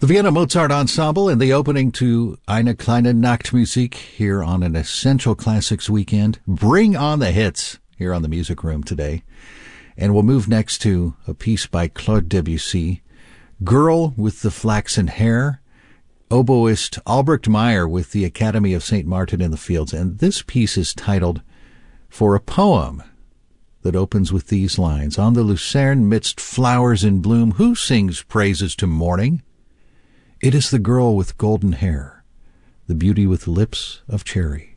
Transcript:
The Vienna Mozart Ensemble and the opening to Eine kleine Nachtmusik here on an Essential Classics weekend. Bring on the hits here on the Music Room today. And we'll move next to a piece by Claude Debussy, Girl with the Flaxen Hair, oboist Albrecht Meyer with the Academy of St. Martin in the Fields. And this piece is titled For a Poem that opens with these lines. On the Lucerne midst flowers in bloom, who sings praises to morning? It is the girl with golden hair, the beauty with lips of cherry.